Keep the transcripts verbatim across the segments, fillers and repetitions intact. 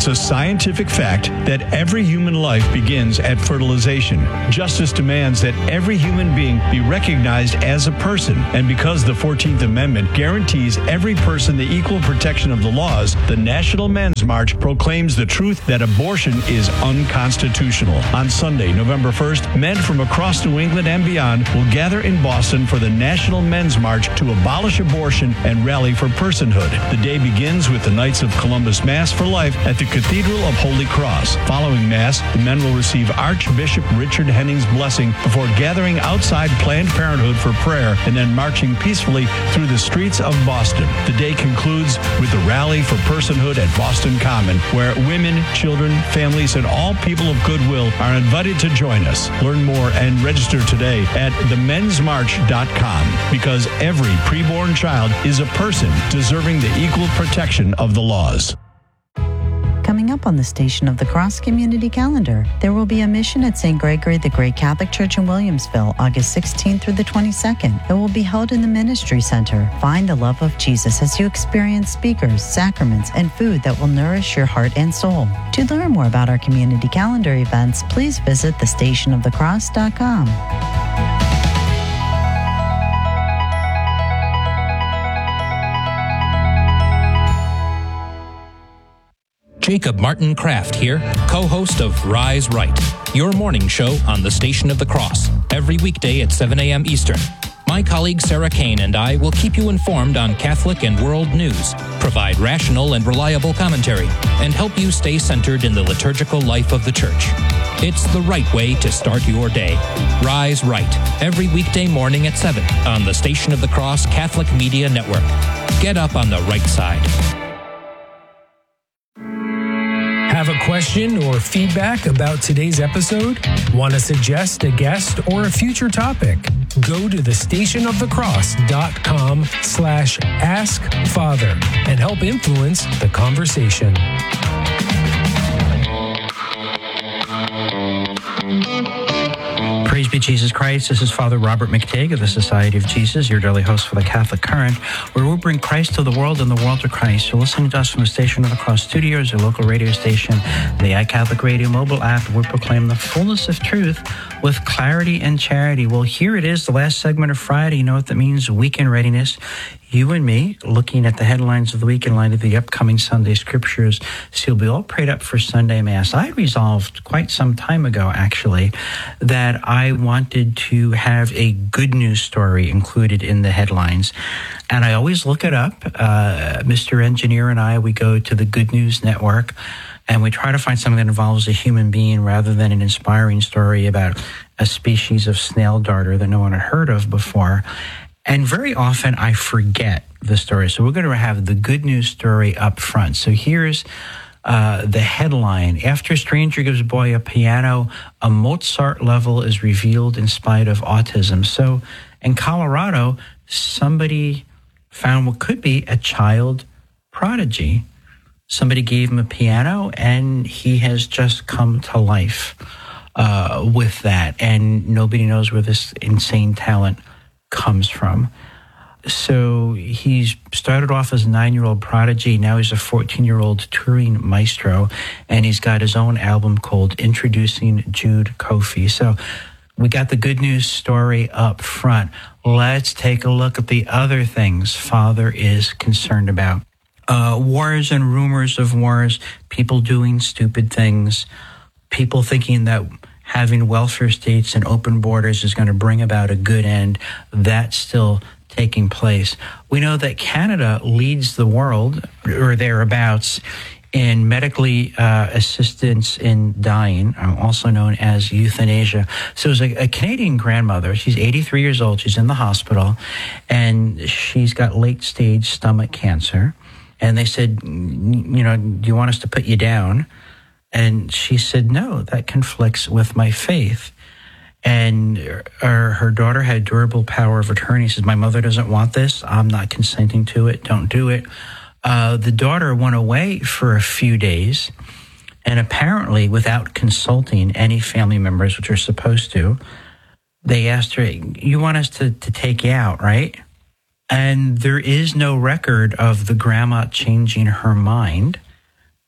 It's a scientific fact that every human life begins at fertilization. Justice demands that every human being be recognized as a person. And because the fourteenth Amendment guarantees every person the equal protection of the laws, the National Men's March proclaims the truth that abortion is unconstitutional. On Sunday, November first, men from across New England and beyond will gather in Boston for the National Men's March to abolish abortion and rally for personhood. The day begins with the Knights of Columbus Mass for Life at the Cathedral of Holy Cross. Following Mass, the men will receive Archbishop Richard Henning's blessing before gathering outside Planned Parenthood for prayer and then marching peacefully through the streets of Boston. The day concludes with the Rally for Personhood at Boston Common, where women, children, families, and all people of goodwill are invited to join us. Learn more and register today at the men's march dot com, because every preborn child is a person deserving the equal protection of the laws. Coming up on the Station of the Cross Community Calendar, there will be a mission at Saint Gregory the Great Catholic Church in Williamsville, August sixteenth through the twenty-second. It will be held in the Ministry Center. Find the love of Jesus as you experience speakers, sacraments, and food that will nourish your heart and soul. To learn more about our community calendar events, please visit the station of the cross dot com. Jacob Martin Kraft here, co-host of Rise Right, your morning show on the Station of the Cross, every weekday at seven a.m. Eastern. My colleague Sarah Kane and I will keep you informed on Catholic and world news, provide rational and reliable commentary, and help you stay centered in the liturgical life of the Church. It's the right way to start your day. Rise Right, every weekday morning at seven on the Station of the Cross Catholic Media Network. Get up on the right side. Have a question or feedback about today's episode? Want to suggest a guest or a future topic? Go to the station of the cross dot com slash ask father and help influence the conversation. Praise be Jesus Christ. This is Father Robert McTigg of the Society of Jesus, your daily host for the Catholic Current, where we bring Christ to the world and the world to Christ. You're listening to us from the Station of the Cross Studios, your local radio station, the iCatholic Radio mobile app. We proclaim the fullness of truth with clarity and charity. Well, here it is, the last segment of Friday. You know what that means? Weekend readiness. You and me looking at the headlines of the week in light of the upcoming Sunday scriptures. So you'll be all prayed up for Sunday Mass. I resolved quite some time ago, actually, that I wanted to have a good news story included in the headlines. And I always look it up. Uh, Mister Engineer and I, we go to the Good News Network, and we try to find something that involves a human being rather than an inspiring story about a species of snail darter that no one had heard of before. And very often I forget the story. So we're going to have the good news story up front. So here's uh, the headline. After a stranger gives a boy a piano, a Mozart level is revealed in spite of autism. So in Colorado, somebody found what could be a child prodigy. Somebody gave him a piano, and he has just come to life uh, with that. And nobody knows where this insane talent comes from. So he's started off as a nine-year-old prodigy. Now he's a fourteen-year-old touring maestro, and he's got his own album called Introducing Jude Kofi. So we got the good news story up front. Let's take a look at the other things Father is concerned about. Uh, wars and rumors of wars, people doing stupid things, people thinking that having welfare states and open borders is going to bring about a good end. That's still taking place. We know that Canada leads the world, or thereabouts, in medically uh, assistance in dying, also known as euthanasia. So it was a, a Canadian grandmother. She's eighty-three years old. She's in the hospital, and she's got late-stage stomach cancer. And they said, you know, do you want us to put you down? And she said, no, that conflicts with my faith. And her, her daughter had durable power of attorney. She says, my mother doesn't want this. I'm not consenting to it. Don't do it. Uh, the daughter went away for a few days, and apparently without consulting any family members, which are supposed to, they asked her, you want us to, to take you out, right? And there is no record of the grandma changing her mind.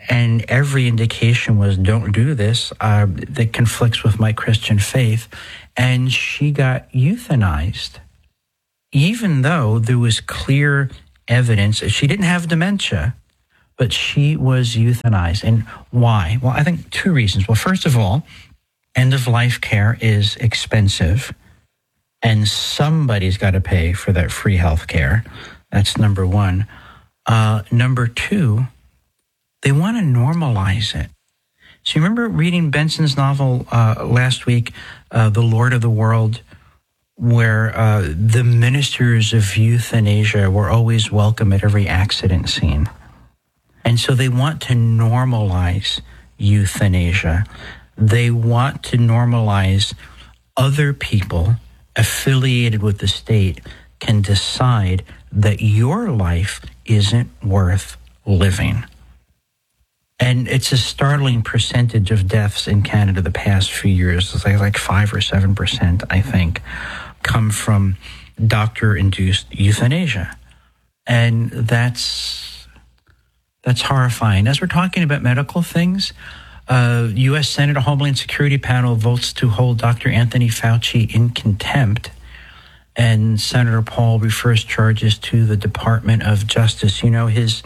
and every indication was, don't do this, uh, that conflicts with my Christian faith. And she got euthanized, even though there was clear evidence. She didn't have dementia, but she was euthanized. And why? Well, I think two reasons. Well, first of all, end-of-life care is expensive, and somebody's got to pay for that free health care. That's number one. Uh, number two, they want to normalize it. So you remember reading Benson's novel uh, last week, uh, The Lord of the World, where uh, the ministers of euthanasia were always welcome at every accident scene. And so they want to normalize euthanasia. They want to normalize other people affiliated with the state can decide that your life isn't worth living. And it's a startling percentage of deaths in Canada the past few years. It's like, like five or seven percent, I think, come from doctor-induced euthanasia. And that's that's horrifying. As we're talking about medical things, uh, U S Senate Homeland Security panel votes to hold Doctor Anthony Fauci in contempt. And Senator Paul refers charges to the Department of Justice. You know, his...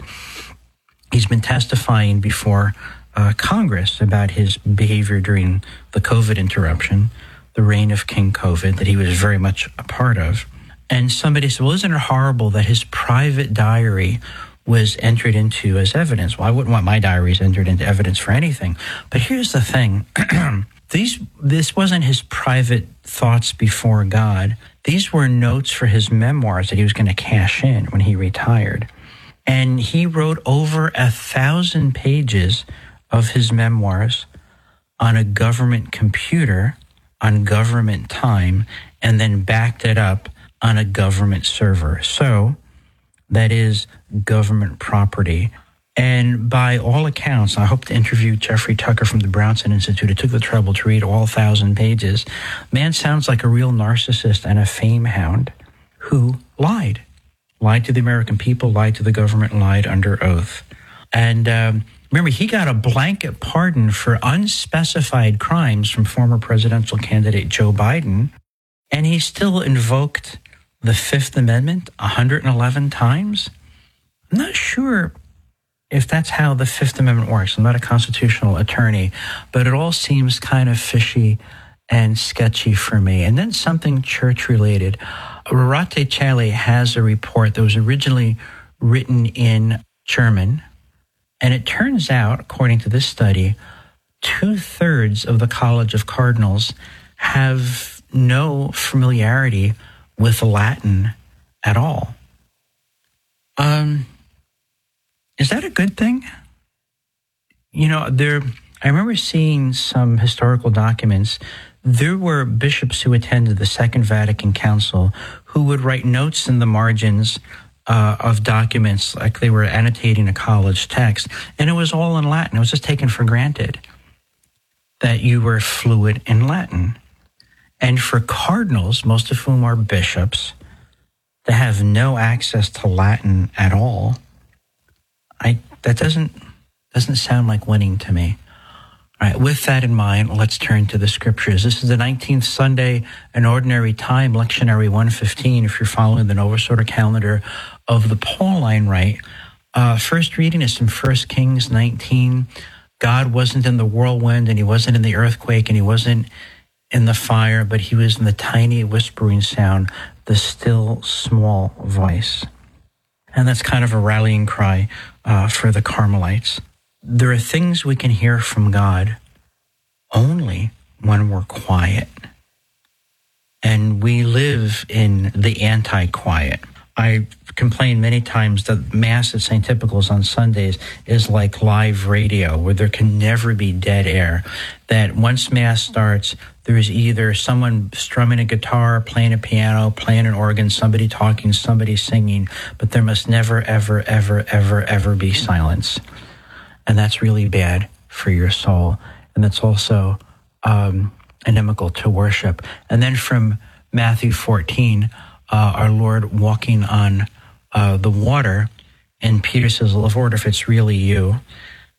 He's been testifying before uh, Congress about his behavior during the COVID interruption, the reign of King COVID, that he was very much a part of. And somebody said, well, isn't it horrible that his private diary was entered into as evidence? Well, I wouldn't want my diaries entered into evidence for anything. But here's the thing. These, this wasn't his private thoughts before God. These were notes for his memoirs that he was going to cash in when he retired. And he wrote over a thousand pages of his memoirs on a government computer, on government time, and then backed it up on a government server. So that is government property. And by all accounts, I hope to interview Jeffrey Tucker from the Brownson Institute. It took the trouble to read all thousand pages. Man sounds like a real narcissist and a fame hound who lied. Lied to the American people, lied to the government, lied under oath. And um, remember, he got a blanket pardon for unspecified crimes from former presidential candidate Joe Biden, and he still invoked the Fifth Amendment one hundred eleven times. I'm not sure if that's how the Fifth Amendment works. I'm not a constitutional attorney, but it all seems kind of fishy and sketchy for me. And then something church-related. Rorate Caeli has a report that was originally written in German, and it turns out, according to this study, two-thirds of the College of Cardinals have no familiarity with Latin at all. Um, is that a good thing? You know, there. I remember seeing some historical documents. There were bishops who attended the Second Vatican Council who would write notes in the margins uh, of documents like they were annotating a college text, and it was all in Latin. It was just taken for granted that you were fluent in Latin. And for cardinals, most of whom are bishops, to have no access to Latin at all, I that doesn't doesn't sound like winning to me. All right, with that in mind, let's turn to the scriptures. This is the nineteenth Sunday, an ordinary time, lectionary one fifteen, if you're following the Novus Ordo calendar of the Pauline Rite. Uh, first reading is from First Kings nineteen. God wasn't in the whirlwind, and he wasn't in the earthquake, and he wasn't in the fire, but he was in the tiny whispering sound, the still small voice. And that's kind of a rallying cry uh, for the Carmelites. There are things we can hear from God only when we're quiet. And we live in the anti-quiet. I complained many times that Mass at Saint Typical's on Sundays is like live radio, where there can never be dead air. That once Mass starts, there's either someone strumming a guitar, playing a piano, playing an organ, somebody talking, somebody singing, but there must never, ever, ever, ever, ever be silence. And that's really bad for your soul. And that's also um, inimical to worship. And then from Matthew fourteen, uh, our Lord walking on uh, the water, and Peter says, Lord, if it's really you.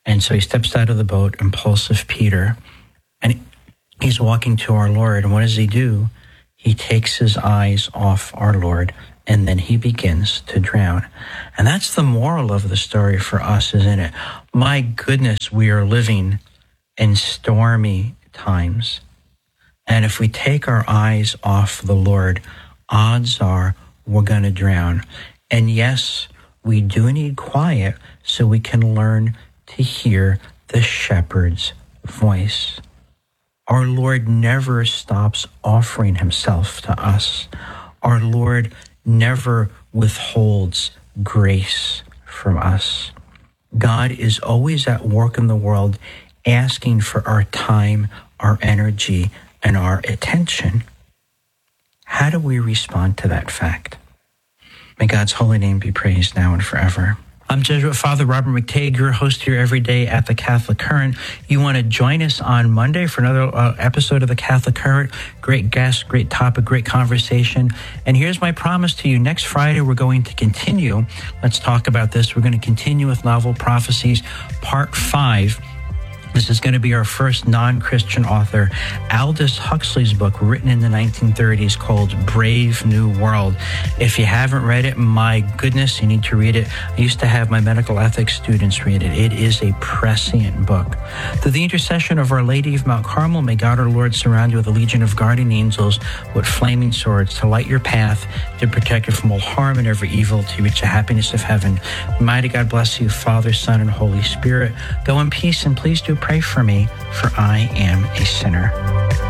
And so he steps out of the boat, impulsive Peter, and he's walking to our Lord. And what does he do? He takes his eyes off our Lord, and then he begins to drown. And that's the moral of the story for us, isn't it? My goodness, we are living in stormy times. And if we take our eyes off the Lord, odds are we're going to drown. And yes, we do need quiet so we can learn to hear the shepherd's voice. Our Lord never stops offering himself to us. Our Lord never withholds grace from us. God is always at work in the world, asking for our time, our energy, and our attention. How do we respond to that fact? May God's holy name be praised now and forever. I'm Jesuit Father Robert McTague, your host here every day at the Catholic Current. You want to join us on Monday for another uh, episode of the Catholic Current. Great guest, great topic, great conversation. And here's my promise to you. Next Friday, we're going to continue. Let's talk about this. We're going to continue with Novel Prophecies, Part five. This is going to be our first non-Christian author, Aldous Huxley's book, written in the nineteen thirties, called Brave New World. If you haven't read it, my goodness, you need to read it. I used to have my medical ethics students read it. It is a prescient book. Through the intercession of Our Lady of Mount Carmel, may God our Lord surround you with a legion of guardian angels with flaming swords to light your path, to protect you from all harm and every evil, to reach the happiness of heaven. Mighty God bless you, Father, Son, and Holy Spirit. Go in peace, and please do pray for me, for I am a sinner.